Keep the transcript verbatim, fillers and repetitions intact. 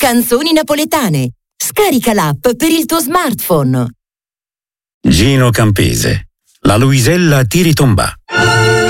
Canzoni napoletane. Scarica l'app per il tuo smartphone. Gino Campese, la Luisella Tiritomba.